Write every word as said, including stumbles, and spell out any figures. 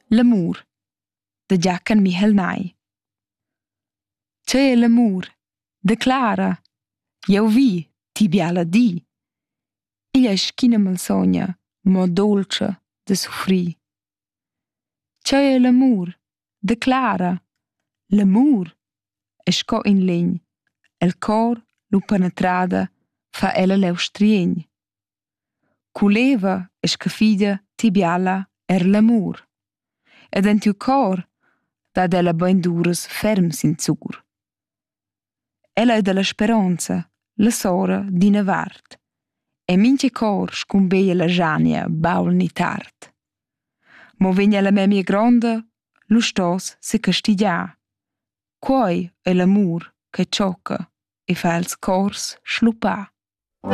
L'amur, da Giachen Michel Ney. Tgei è l'amur? Declara. Jeu vi, ti biala di. Igl ei sc'ina malsogna, mo dolce da suffrir. Tgei è l'amur? Declara. L'amur è sco in legn, el cor lu penetrada fa ella leu striegn. Culeva e scafida ti biala er l'amur. Ed en tiu cor dat ella bein duras ferm sin zur. Ella è dalla speranza, la sora d'ina vart. E mintga cor scumbeia la schania baul ni tard. Mo vegna la memia gronda, lu stos se castigià. Quei è l'amur che ciocca e fa ils cors schluppà.